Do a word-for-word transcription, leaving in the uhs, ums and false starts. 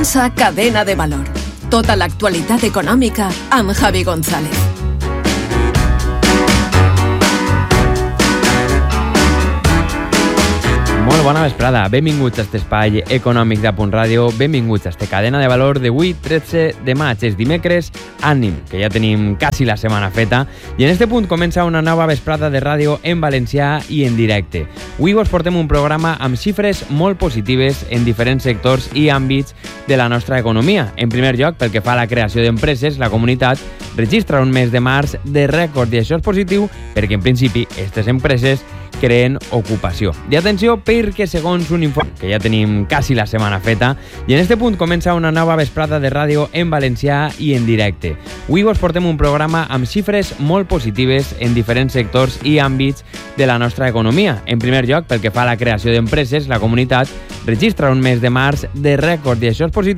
Cadena de Valor. Tota l'actualitat econòmica amb Javi González. Molt bona vesprada, benvinguts a este espai econòmic de Punt Ràdio, benvinguts a este Cadena de Valor d'avui, tretze de maig, és dimecres, ànim, que ja tenim quasi la setmana feta, i en este punt comença una nova vesprada de ràdio en valencià i en directe. Avui vos portem un programa amb xifres molt positives en diferents sectors i àmbits de la nostra economia. En primer lloc, pel que fa a la creació d'empreses, la comunitat registra un mes de març de rècord, i això és positiu perquè, en principi, aquestes empreses creen ocupació. I atenció, perquè segons un informe que ja tenim quasi la setmana feta, i en este punt comença una nova vesprada de ràdio en valencià i en directe. Avui vos portem un programa amb xifres molt positives en diferents sectors i àmbits de la nostra economia. En primer lloc, pel que fa a la creació d'empreses, la comunitat registra un mes de març de rècord, i això és positiu